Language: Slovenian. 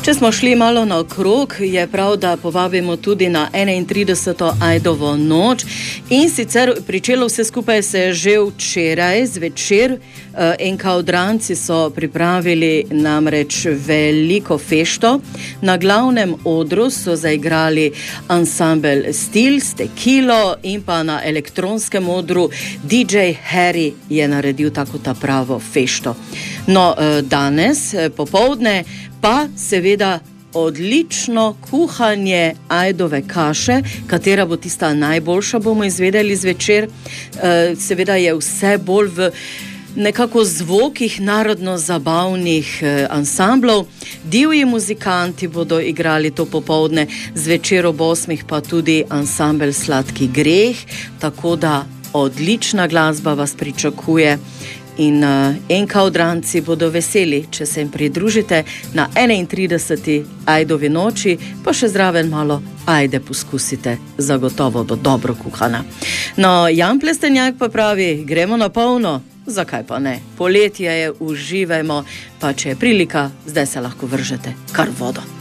Če smo šli malo na okrog, je prav, da povabimo tudi na 31. Ajdovo noč. In sicer pričelo vse skupaj se je že včeraj zvečer. NK Odranci so pripravili namreč veliko fešto. Na glavnem odru so zaigrali ansambel Stil s Tekilo in pa na elektronskem odru DJ Harry je naredil tako ta pravo fešto. No, danes, popoldne, pa seveda odlično kuhanje ajdove kaše, katera bo tista najboljša, bomo izvedeli zvečer. Seveda je vse bolj v nekako zvokih narodno-zabavnih ansamblov. Divji muzikanti bodo igrali to popoldne, zvečer ob 8 pa tudi ansambel Sladki greh, tako da odlična glasba vas pričakuje. In NK Odranci bodo veseli, če se jim pridružite na 31. Ajdovi noči, pa še zraven malo ajde poskusite, zagotovo bo dobro kuhana. No, Jan Plestenjak pa pravi, gremo na polno, zakaj pa ne? Poletje je, uživajmo, pa če je prilika, zdaj se lahko vržete kar vodo.